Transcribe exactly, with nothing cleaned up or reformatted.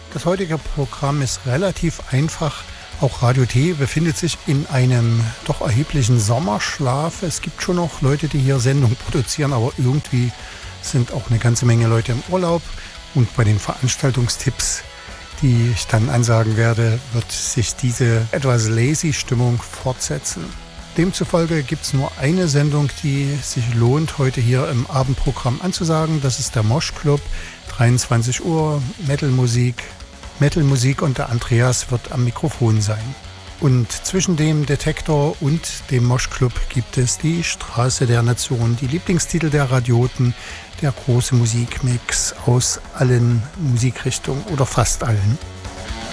Das heutige Programm ist relativ einfach. Auch Radio T befindet sich in einem doch erheblichen Sommerschlaf. Es gibt schon noch Leute, die hier Sendungen produzieren, aber irgendwie sind auch eine ganze Menge Leute im Urlaub. Und bei den Veranstaltungstipps, die ich dann ansagen werde, wird sich diese etwas lazy Stimmung fortsetzen. Demzufolge gibt es nur eine Sendung, die sich lohnt, heute hier im Abendprogramm anzusagen. Das ist der Mosh Club, dreiundzwanzig Uhr, Metalmusik. Metalmusik und der Andreas wird am Mikrofon sein. Und zwischen dem Detektor und dem Mosh Club gibt es die Straße der Nation, die Lieblingstitel der Radioten, der große Musikmix aus allen Musikrichtungen oder fast allen.